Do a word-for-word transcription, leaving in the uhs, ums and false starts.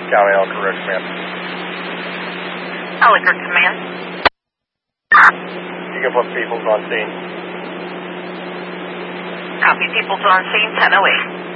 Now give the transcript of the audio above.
Cali Ellicott Road Command. Ellicott Command. Eagle Plus Peoples on scene. Copy, Peoples on scene, ten oh eight.